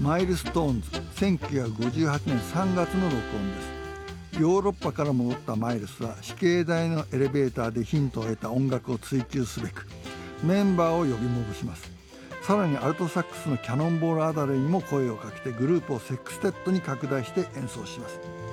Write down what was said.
マイルストーンズ1958年3月の録音です。ヨーロッパから戻ったマイルスは死刑台のエレベーターでヒントを得た音楽を追求すべくメンバーを呼び戻します。さらにアルトサックスのキャノンボール・アダレにも声をかけてグループをセクステットに拡大して演奏します。